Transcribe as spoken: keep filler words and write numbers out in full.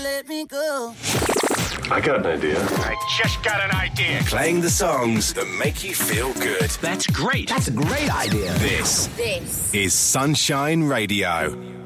Let me go. I got an idea. I just got an idea. Playing the songs that make you feel good. That's great. That's a great idea. This, This is Sunshine Radio.